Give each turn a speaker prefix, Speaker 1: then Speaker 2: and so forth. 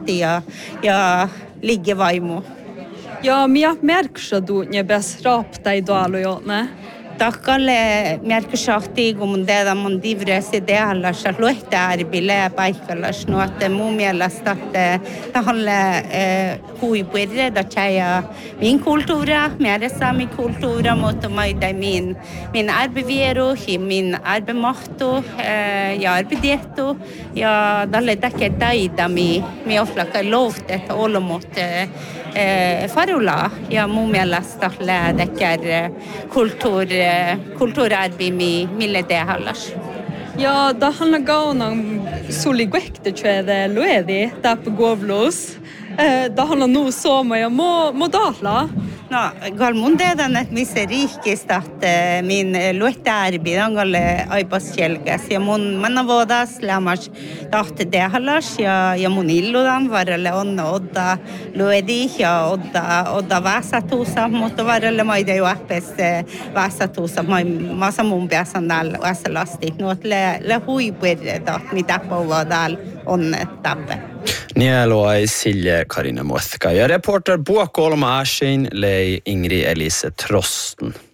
Speaker 1: ja ligger vaimo.
Speaker 2: Ja minä merkshadu ne bes raptai doalojoone.
Speaker 1: Takalle merkshahti kun tehdä mun divresi tehallas luhtäärbille paikallas nuotte mun mielestä tahalle huipuirre da tjäja min kultura, mer sami kultura mutta maida min arbevieru, min arbemahto, ja arbedietto ja dalle takke taida mi oflaka lovtet olomot farula ja mun mielestä lähdekär kulturarbi mille tehallas.
Speaker 2: Ja da handla gaunan suli gwekte tjede luedi tap govlos. Da handla nu soma ja mo dahla.
Speaker 1: No, gal mun teedan, et mis see riikist, et min luetärbi on aibas selges ja mun manna voodas lämmas tahte tehallas ja mun illudan varrelle on odda luedi ja odda väsatuusa, mutta varrelle ma ei tea ju äppes väsatuusa, ma samun peasan näl väsalasti, no et le huipirda, mitä povadal on tappe.
Speaker 3: Nielo ei Silje Karina Mothka ja reporter Boakolma Ashin lei Ingrid Elise Trosten.